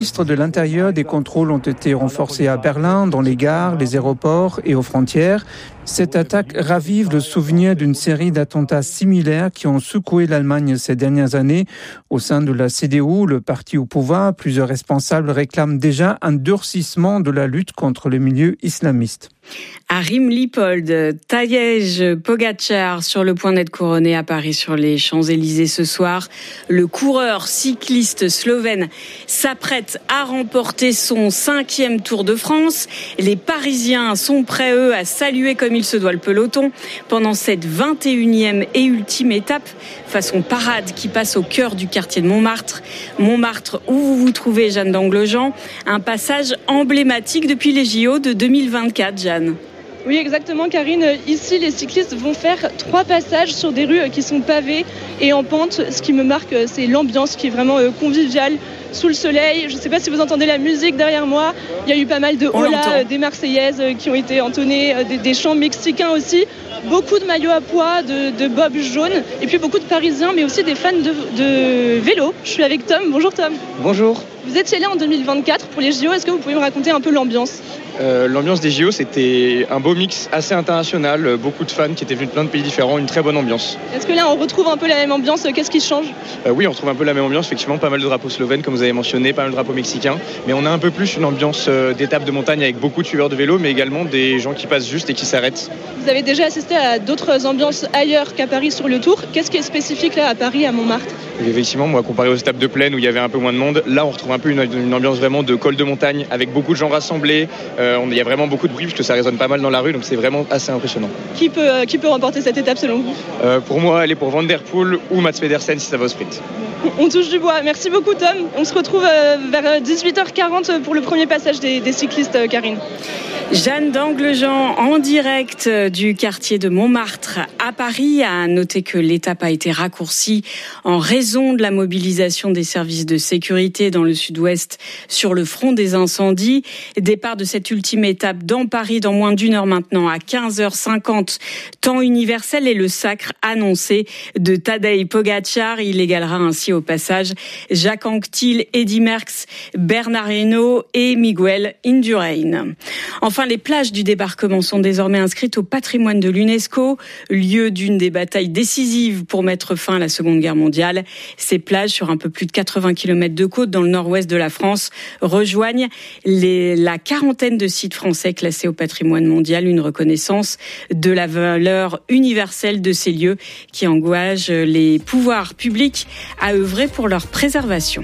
Ministre de l'Intérieur, des contrôles ont été renforcés à Berlin, dans les gares, les aéroports et aux frontières. Cette attaque ravive le souvenir d'une série d'attentats similaires qui ont secoué l'Allemagne ces dernières années. Au sein de la CDU, le parti au pouvoir, plusieurs responsables réclament déjà un durcissement de la lutte contre les milieux islamistes. Harim Lipold, Tadej Pogačar sur le point d'être couronné à Paris sur les Champs-Élysées ce soir. Le coureur cycliste slovène s'apprête à remporter son 5e Tour de France. Les Parisiens sont prêts, eux, à saluer comme il se doit le peloton pendant cette 21e et ultime étape, façon parade qui passe au cœur du quartier de Montmartre. Montmartre, où vous vous trouvez, Jeanne d'Anglejean, un passage emblématique depuis les JO de 2024, Jeanne. Oui, exactement, Karine. Ici, les cyclistes vont faire 3 passages sur des rues qui sont pavées et en pente. Ce qui me marque, c'est l'ambiance qui est vraiment conviviale, sous le soleil. Je ne sais pas si vous entendez la musique derrière moi. Il y a eu pas mal de hola, des Marseillaises qui ont été entonnées, des chants mexicains aussi. Beaucoup de maillots à pois, de bobs jaunes et puis beaucoup de Parisiens, mais aussi des fans de vélo. Je suis avec Tom. Bonjour Tom. Bonjour. Vous étiez là en 2024 pour les JO. Est-ce que vous pouvez me raconter un peu l'ambiance ? L'ambiance des JO, c'était un beau mix assez international, beaucoup de fans qui étaient venus de plein de pays différents, une très bonne ambiance. Est-ce que là on retrouve un peu la même ambiance ? Qu'est-ce qui change ? Oui, on retrouve un peu la même ambiance, effectivement, pas mal de drapeaux slovènes comme vous avez mentionné, pas mal de drapeaux mexicains, mais on a un peu plus une ambiance d'étape de montagne avec beaucoup de suiveurs de vélo, mais également des gens qui passent juste et qui s'arrêtent. Vous avez déjà assisté à d'autres ambiances ailleurs qu'à Paris sur le Tour. Qu'est-ce qui est spécifique là à Paris, à Montmartre ? Effectivement, moi, comparé aux étapes de plaine où il y avait un peu moins de monde, là on retrouve un peu une ambiance vraiment de col de montagne avec beaucoup de gens rassemblés. Il y a vraiment beaucoup de bruit parce que ça résonne pas mal dans la rue, donc c'est vraiment assez impressionnant. Qui peut remporter cette étape selon vous ? Pour moi, elle est pour Van Der Poel ou Mats Pedersen si ça va au sprint. On touche du bois. Merci beaucoup Tom. On se retrouve vers 18h40 pour le premier passage des cyclistes, Karine. Jeanne d'Anglejean en direct du quartier de Montmartre à Paris. À noter que l'étape a été raccourcie en raison de la mobilisation des services de sécurité dans le sud-ouest sur le front des incendies. Départ de cette ultime étape dans Paris dans moins d'1 heure maintenant à 15h50 temps universel et le sacre annoncé de Tadej Pogačar. Il égalera ainsi au passage Jacques Anquetil, Eddy Merckx, Bernard Hinault et Miguel Indurain. Enfin, les plages du débarquement sont désormais inscrites au patrimoine de l'UNESCO, lieu d'une des batailles décisives pour mettre fin à la Seconde Guerre mondiale. Ces plages, sur un peu plus de 80 km de côte dans le nord-ouest de la France, rejoignent la quarantaine de sites français classés au patrimoine mondial, une reconnaissance de la valeur universelle de ces lieux qui engage les pouvoirs publics à œuvrer pour leur préservation.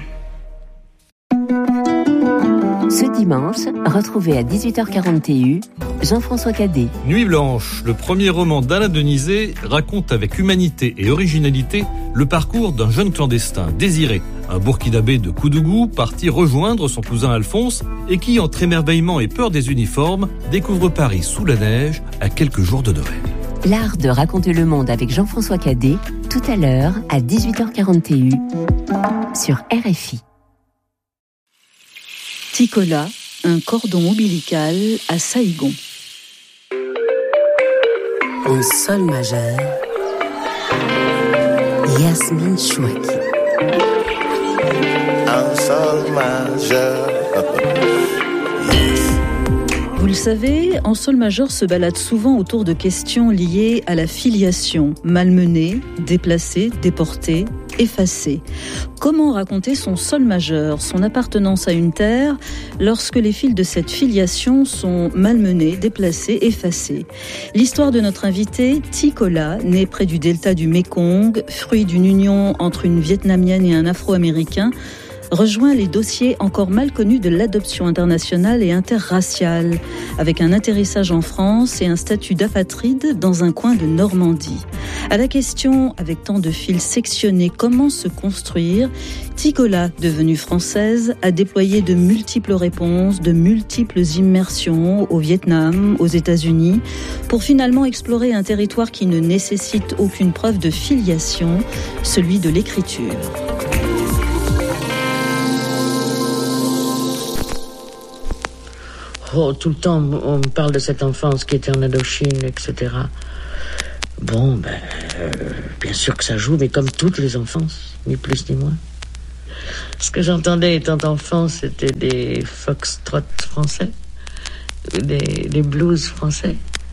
Ce dimanche, retrouvez à 18h40 TU Jean-François Cadet. Nuit blanche, le premier roman d'Alain Denizet, raconte avec humanité et originalité le parcours d'un jeune clandestin, Désiré, un Burkinabé de Koudougou, parti rejoindre son cousin Alphonse et qui, entre émerveillement et peur des uniformes, découvre Paris sous la neige à quelques jours de Noël. L'art de raconter le monde avec Jean-François Cadet, tout à l'heure à 18h40 TU sur RFI. Ticola, un cordon ombilical à Saïgon. En sol majeur, Yasmine Chouaki. En sol majeur. Vous le savez, en sol majeur se balade souvent autour de questions liées à la filiation, malmenée, déplacée, déportée, effacée. Comment raconter son sol majeur, son appartenance à une terre, lorsque les fils de cette filiation sont malmenés, déplacés, effacés ? L'histoire de notre invité, Ticola, né près du delta du Mékong, fruit d'une union entre une Vietnamienne et un Afro-Américain, rejoint les dossiers encore mal connus de l'adoption internationale et interraciale, avec un atterrissage en France et un statut d'apatride dans un coin de Normandie. À la question, avec tant de fils sectionnés, comment se construire, Ticola, devenue française, a déployé de multiples réponses, de multiples immersions au Vietnam, aux États-Unis, pour finalement explorer un territoire qui ne nécessite aucune preuve de filiation, celui de l'écriture. Oh, tout le temps, on me parle de cette enfance qui était en Indochine, etc. Bon, bien sûr que ça joue, mais comme toutes les enfances, ni plus ni moins. Ce que j'entendais étant enfant, c'était des foxtrots français, des blues français.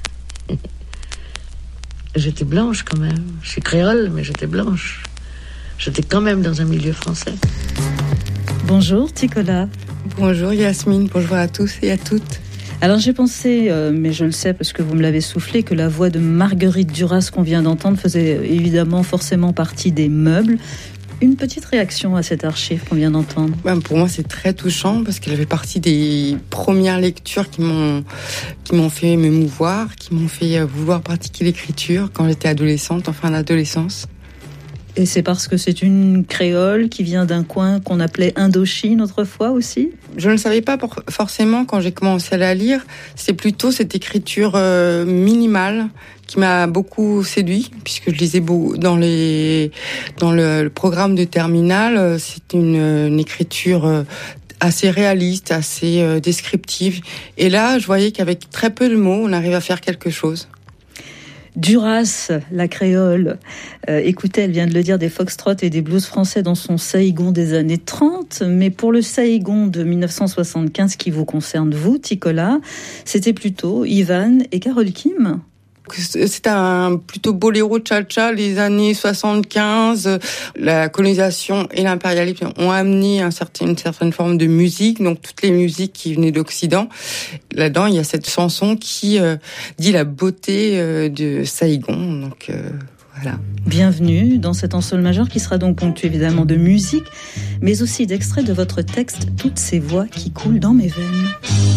J'étais blanche quand même. Je suis créole, mais j'étais blanche. J'étais quand même dans un milieu français. Bonjour Ticola. Bonjour Yasmine, bonjour à tous et à toutes. Alors j'ai pensé, mais je le sais parce que vous me l'avez soufflé, que la voix de Marguerite Duras qu'on vient d'entendre faisait évidemment forcément partie des meubles. Une petite réaction à cette archive qu'on vient d'entendre. Pour moi, c'est très touchant parce qu'elle fait partie des premières lectures qui m'ont fait m'émouvoir, qui m'ont fait vouloir pratiquer l'écriture quand j'étais adolescente, en fin d'adolescence. Et c'est parce que c'est une créole qui vient d'un coin qu'on appelait Indochine autrefois aussi ? Je ne le savais pas forcément quand j'ai commencé à la lire. C'est plutôt cette écriture minimale qui m'a beaucoup séduit, puisque je lisais dans le programme de terminale. C'est une écriture assez réaliste, assez descriptive. Et là, je voyais qu'avec très peu de mots, on arrive à faire quelque chose. Duras, la créole, écoutez, elle vient de le dire, des foxtrots et des blues français dans son Saïgon des années 30, mais pour le Saïgon de 1975 qui vous concerne, vous, Ticola, c'était plutôt Ivan et Carole Kim. C'est un plutôt boléro cha-cha, les années 75. La colonisation et l'impérialisme ont amené une certaine forme de musique, donc toutes les musiques qui venaient d'Occident. Là-dedans, il y a cette chanson qui dit la beauté de Saïgon. Donc voilà. Bienvenue dans cet En sol majeur qui sera donc ponctué évidemment de musique, mais aussi d'extraits de votre texte, toutes ces voix qui coulent dans mes veines.